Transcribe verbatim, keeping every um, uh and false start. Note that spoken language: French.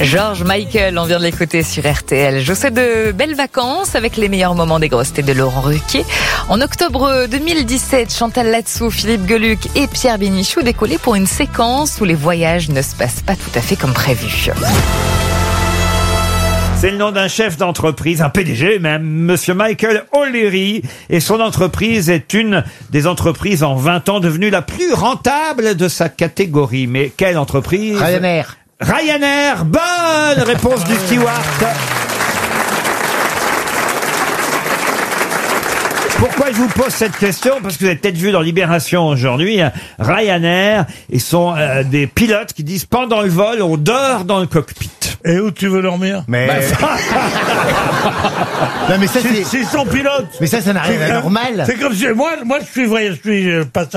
George Michael, on vient de l'écouter sur R T L. Je vous souhaite de belles vacances avec les meilleurs moments des grosses têtes de Laurent Ruquier. En octobre deux mille dix-sept, Chantal Latsou, Philippe Geluck et Pierre Bénichou décollaient pour une séquence où les voyages ne se passent pas tout à fait comme prévu. C'est le nom d'un chef d'entreprise, un P D G même, Monsieur Michael O'Leary. Et son entreprise est une des entreprises en vingt ans devenue la plus rentable de sa catégorie. Mais quelle entreprise? Ryanair. Ryanair, bonne réponse du steward. Pourquoi je vous pose cette question? Parce que vous avez peut-être vu dans Libération aujourd'hui, hein, Ryanair, ils sont euh, des pilotes qui disent pendant le vol, on dort dans le cockpit. Et où tu veux dormir? Mais... non mais ça c'est... C'est son pilote. Mais ça, ça n'a rien C'est de normal. C'est comme si... Moi, moi je suis voyage, je suis euh, passager.